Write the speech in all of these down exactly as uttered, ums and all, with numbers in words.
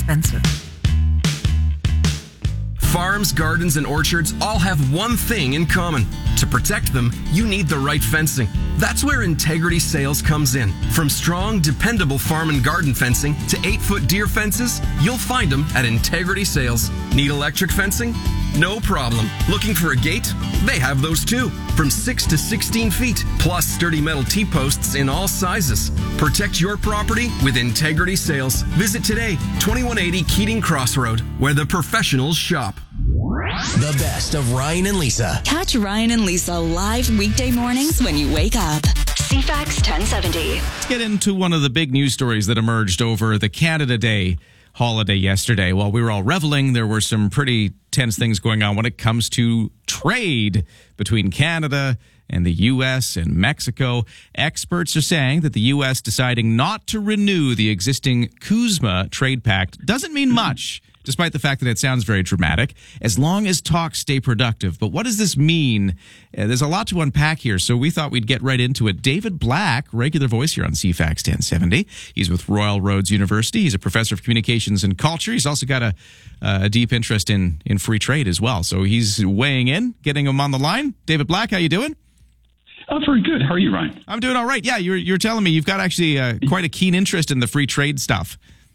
expensive. Farms, gardens, and orchards all have one thing in common. To protect them, you need the right fencing. That's where Integrity Sales comes in. From strong, dependable farm and garden fencing to eight-foot deer fences, you'll find them at Integrity Sales. Need electric fencing? No problem. Looking for a gate? They have those too. From six to sixteen feet, plus sturdy metal T-posts in all sizes. Protect your property with Integrity Sales. Visit today, twenty-one eighty Keating Crossroad, where the professionals shop. The best of Ryan and Lisa. Catch Ryan and Lisa live weekday mornings when you wake up. C FAX ten seventy. Let's get into one of the big news stories that emerged over the Canada Day holiday yesterday. While we were all reveling, there were some pretty tense things going on when it comes to trade between Canada and the U S and Mexico. Experts are saying that the U S deciding not to renew the existing CUSMA trade pact doesn't mean much, despite the fact that it sounds very dramatic, as long as talks stay productive. But what does this mean? Uh, there's a lot to unpack here, so we thought we'd get right into it. David Black, regular voice here on C FAX ten seventy. He's with Royal Roads University. He's a professor of communications and culture. He's also got a, uh, a deep interest in, in free trade as well. So he's weighing in, getting him on the line. David Black, how you doing? Oh, very good. How are you, Ryan? I'm doing all right. Yeah, you're, you're telling me you've got actually uh, quite a keen interest in the free trade stuff.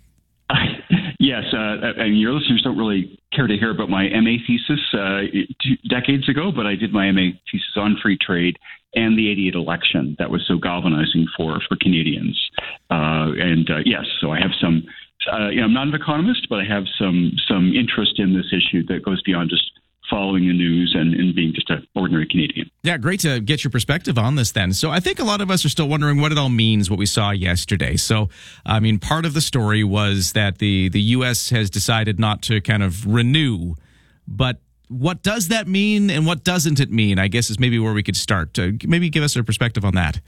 Yes, uh, and your listeners don't really care to hear about my M A thesis uh, two decades ago, but I did my M A thesis on free trade and the eighty-eight election that was so galvanizing for, for Canadians. Uh, and uh, yes, so I have some, uh, you know, I'm not an economist, but I have some some interest in this issue that goes beyond just following the news and, and being just an ordinary Canadian. Yeah, great to get your perspective on this then. So I think a lot of us are still wondering what it all means, what we saw yesterday. So, I mean, part of the story was that the, the U S has decided not to kind of renew, but what does that mean and what doesn't it mean, I guess, is maybe where we could start. Uh, maybe give us a perspective on that.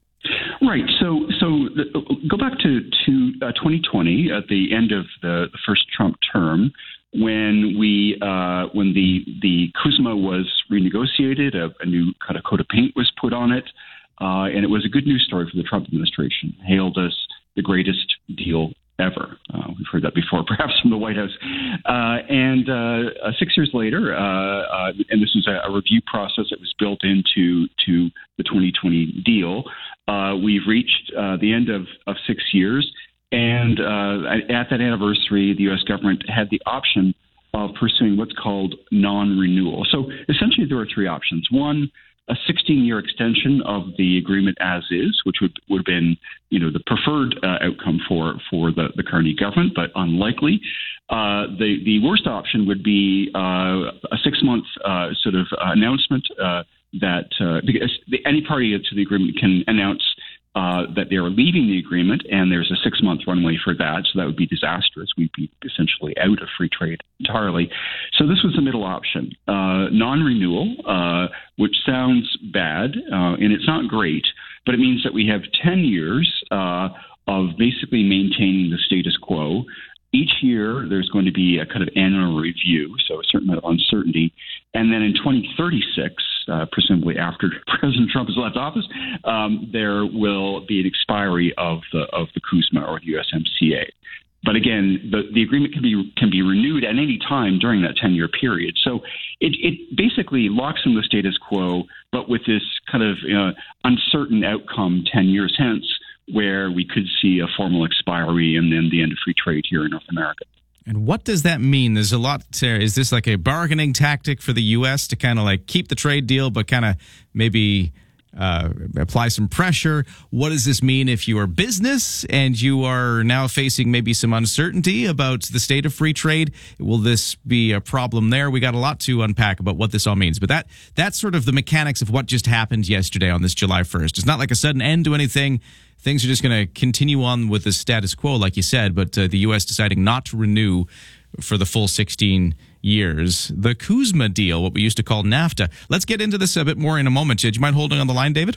Right. So, so the, go back to, to uh, twenty twenty at the end of the, the first Trump term, when we uh, when the the CUSMA was renegotiated, a, a new kind of coat of paint was put on it, uh, and it was a good news story for the Trump administration. Hailed us the greatest deal ever. Uh, we've heard that before, perhaps from the White House. Uh, and uh, uh, six years later, uh, uh, and this was a, a review process that was built into to the twenty twenty deal. Uh, we've reached uh, the end of, of six years. And uh, at that anniversary, the U S government had the option of pursuing what's called non-renewal. So essentially, there were three options. One, a sixteen-year extension of the agreement as is, which would would have been, you know, the preferred uh, outcome for for the, the Carney government, but unlikely. Uh, the the worst option would be uh, a six-month uh, sort of announcement uh, that uh, because any party to the agreement can announce Uh, that they are leaving the agreement, and there's a six-month runway for that, so that would be disastrous. We'd be essentially out of free trade entirely. So this was the middle option, uh, non-renewal, uh, which sounds bad, uh, and it's not great, but it means that we have ten years uh, of basically maintaining the status quo. Each year, there's going to be a kind of annual review, so a certain amount of uncertainty. And then in twenty thirty-six, uh, presumably after President Trump has left office, um, there will be an expiry of the of the CUSMA or the U S M C A. But again, the, the agreement can be can be renewed at any time during that ten-year period. So it, it basically locks in the status quo, but with this kind of uh, uncertain outcome ten years hence, where we could see a formal expiry and then the end of free trade here in North America. And what does that mean? There's a lot there. Is this like a bargaining tactic for the U S to kind of like keep the trade deal, but kind of maybe uh, apply some pressure? What does this mean if you are business and you are now facing maybe some uncertainty about the state of free trade? Will this be a problem there? We got a lot to unpack about what this all means, but that that's sort of the mechanics of what just happened yesterday on this July first. It's not like a sudden end to anything. Things are just going to continue on with the status quo, like you said, but uh, the U S deciding not to renew for the full sixteen years. The CUSMA deal, what we used to call NAFTA. Let's get into this a bit more in a moment. Do you mind holding on the line, David?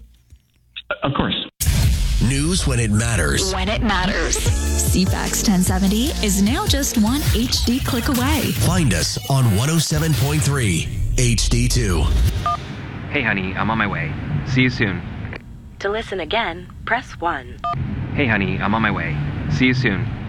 Of course. News when it matters. When it matters. C FAX ten seventy is now just one H D click away. Find us on one oh seven point three H D two. Hey, honey, I'm on my way. See you soon. To listen again, press one. Hey, honey, I'm on my way. See you soon.